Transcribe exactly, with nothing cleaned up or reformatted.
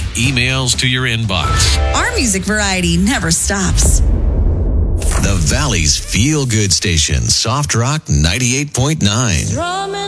emails to your inbox. Our music variety never stops. The Valley's feel-good station, Soft Rock ninety-eight point nine.